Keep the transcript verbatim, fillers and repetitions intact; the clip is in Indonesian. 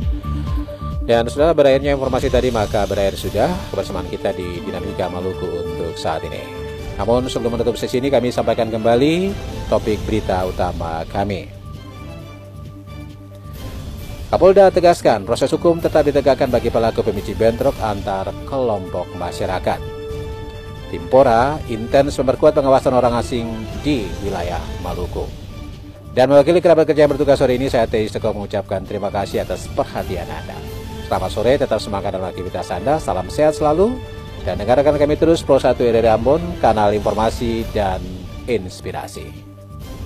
Dan sudah berakhirnya informasi tadi, maka berakhir sudah kebersamaan kita di Dinamika Maluku untuk saat ini. Namun sebelum menutup sesi ini, kami sampaikan kembali topik berita utama kami. Kapolda tegaskan proses hukum tetap ditegakkan bagi pelaku pemicu bentrok antar kelompok masyarakat. Timpora intens memperkuat pengawasan orang asing di wilayah Maluku. Dan mewakili kerabat kerja yang bertugas sore ini, saya Teis Teko mengucapkan terima kasih atas perhatian Anda. Selamat sore, tetap semangat dalam aktivitas Anda, salam sehat selalu, dan dengarkan kami terus Pro satu R R I Ambon, kanal informasi dan inspirasi.